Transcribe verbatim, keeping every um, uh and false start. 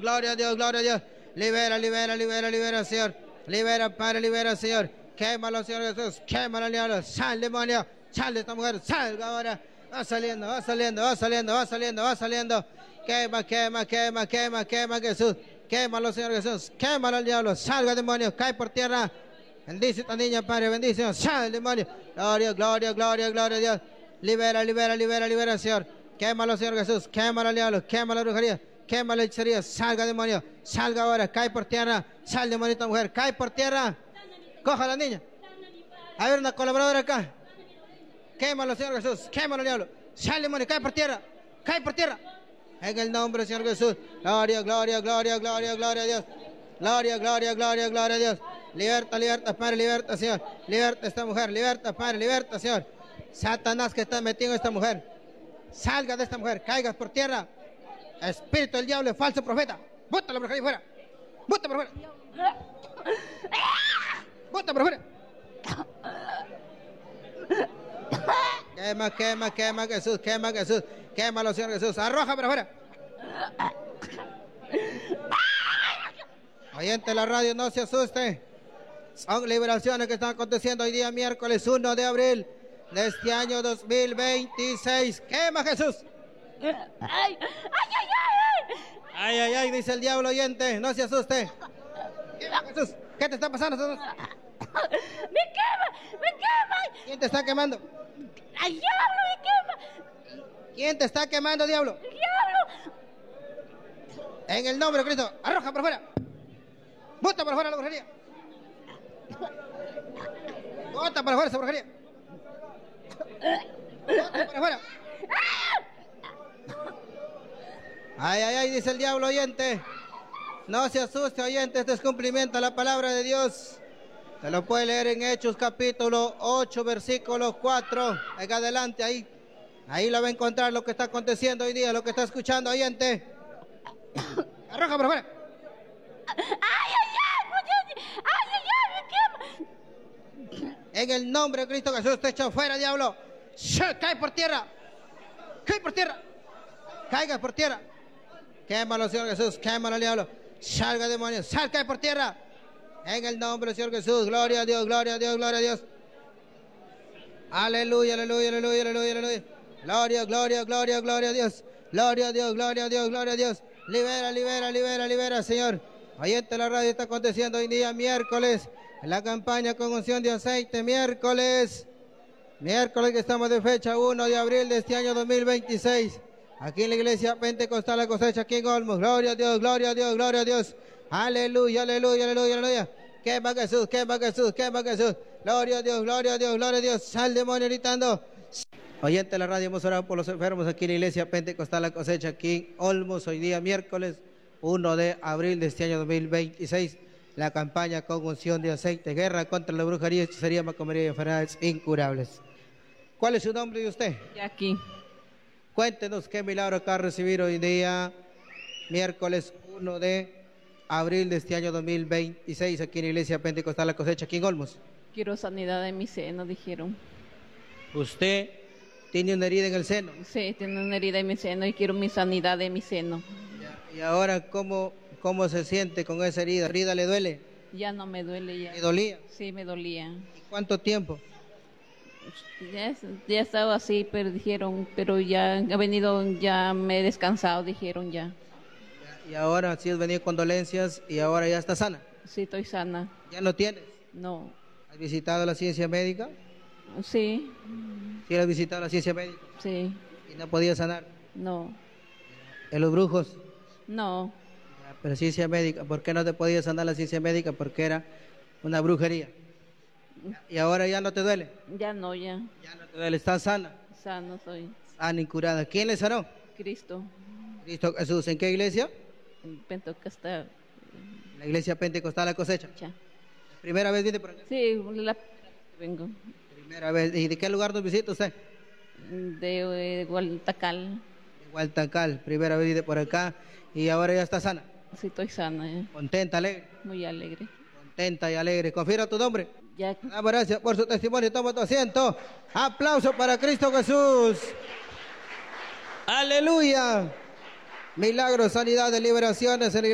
gloria a Dios, gloria a Dios. Libera, libera, libera, libera, Señor. Libera, Padre, libera, Señor. Quémalo, Señor Jesús. Quémalo, diablo. Sal, demonio. Sal de esta mujer. Salga ahora. Va saliendo, va saliendo, va saliendo, va saliendo, va saliendo. Quema, quema, quema, quema, quema, Jesús. Quémalo, Señor Jesús. Quémalo al diablo. Salga, demonio. Cae por tierra. Bendice a esta niña, Padre. Bendice, Señor. Sal, demonio. Gloria, gloria, gloria, gloria a Dios. Libera, libera, libera, libera, Señor. Quémalo, Señor Jesús. Quémalo al diablo. Quémalo la brujería. Quémalo la hechicería. Salga, demonio. Salga ahora. Cae por tierra. Sal, demonita mujer. Cae por tierra. Coja a la niña. A ver, una colaboradora acá. Quémalo, Señor Jesús. Quémalo, diablo. Sal, demonio. Cae por tierra. Cae por tierra. En el nombre del Señor Jesús. Gloria, gloria, gloria, gloria, gloria a Dios. Gloria, gloria, gloria, gloria a Dios. Liberta, liberta, Padre, liberta, Señor. Liberta a esta mujer. Liberta, Padre, liberta, Señor. Satanás que está metido en esta mujer. Salga de esta mujer. Caigas por tierra. Espíritu del diablo, falso profeta. Bota la brujería fuera. Bota por fuera. Bota por fuera. Quema, quema, quema, Jesús, quema, Jesús. Quémalo, Señor Jesús. Arroja para afuera. Oyente de la radio, no se asuste. Son liberaciones que están aconteciendo hoy día, miércoles uno de abril de este año dos mil veintiséis. Quema, Jesús. Ay, ay, ay, ay. Ay, ay, ay, dice el diablo, oyente. No se asuste. Quema, Jesús. ¿Qué te está pasando? Me quema, me quema. ¿Quién te está quemando? ¡Ay, diablo, me quema! ¿Quién te está quemando, diablo? ¡Diablo! En el nombre de Cristo, arroja por fuera. Bota por fuera la brujería. Bota por fuera esa brujería. Bota por fuera. Ay, ay, ay, dice el diablo, oyente. No se asuste, oyente, este es cumplimiento a la palabra de Dios. Se lo puede leer en Hechos capítulo ocho, versículo cuatro. En adelante, ahí. Ahí lo va a encontrar lo que está aconteciendo hoy día, lo que está escuchando, oyente. Arroja por fuera. ¡Ay, ay, ay! ¡Ay, ay, ay! ¡Me quema! En el nombre de Cristo Jesús, te echa fuera, diablo. ¡Shh! Cae por tierra. Cae por tierra. Caiga por tierra. Quémalo, Señor Jesús. Quémalo, diablo. Salga, demonio. Sal, cae por tierra. En el nombre del Señor Jesús. Gloria a Dios, gloria a Dios, gloria a Dios. Aleluya, aleluya, aleluya, aleluya, aleluya. Gloria, gloria, gloria, gloria a Dios. Gloria a Dios, gloria a Dios, gloria a Dios. Libera, libera, libera, libera, Señor. Oyente, la radio está aconteciendo hoy día, miércoles. En la campaña con unción de aceite, miércoles. Miércoles que estamos de fecha uno de abril de este año dos mil veintiséis. Aquí en la iglesia Pentecostal La Cosecha, aquí en Olmos. Gloria a Dios, gloria a Dios, gloria a Dios. Aleluya, aleluya, aleluya, aleluya. Quema Jesús, quema Jesús, quema Jesús. Gloria a Dios, gloria a Dios, gloria a Dios. Sal, demonio, gritando. Oyente de la radio, hemos orado por los enfermos aquí en la iglesia Pentecostal La Cosecha, aquí en Olmos. Hoy día, miércoles uno de abril de este año dos mil veintiséis. La campaña con unción de aceite. Guerra contra la brujería, hechicería, macomería y enfermedades incurables. ¿Cuál es su nombre de usted? Aquí. Cuéntenos qué milagro acaba de recibir hoy día, miércoles uno de abril de este año dos mil veintiséis, aquí en la iglesia Pentecostal La Cosecha, aquí en Olmos. Quiero sanidad de mi seno, dijeron. ¿Usted tiene una herida en el seno? Sí, tengo una herida en mi seno y quiero mi sanidad de mi seno. ¿Y ahora cómo, cómo se siente con esa herida? ¿La herida le duele? Ya no me duele ya. ¿Le dolía? Sí, me dolía. ¿Y cuánto tiempo? Ya, ya estaba así, pero dijeron, pero ya ha venido, ya me he descansado, dijeron ya. Y ahora sí has venido con dolencias y ahora ya está sana. Sí, estoy sana. ¿Ya no tienes? No. ¿Has visitado la ciencia médica? Sí. ¿Sí has visitado la ciencia médica? Sí. ¿Y no podía sanar? No. ¿En los brujos? No. Pero ciencia médica, ¿por qué no te podía sanar la ciencia médica? Porque era una brujería. ¿Y ahora ya no te duele? Ya no, ya. Ya no te duele, estás sana. Sano soy. Sana y curada. ¿Quién le sanó? Cristo. Cristo Jesús. ¿En qué iglesia? En Pentecostal. La iglesia Pentecostal La Cosecha. Ya. ¿Primera vez viene por acá? Sí, la vengo. Primera vez. ¿Y de qué lugar nos visita usted? De eh, Gualtacal. De Gualtacal. Primera vez viene por acá y ahora ya está sana. Sí, estoy sana, eh. Contenta, alegre. Muy alegre. Contenta y alegre. Confirma tu nombre. Ya. Damos gracias por su testimonio. Toma tu asiento. Aplauso para Cristo Jesús. Aleluya. Milagros, sanidades, liberaciones en la iglesia.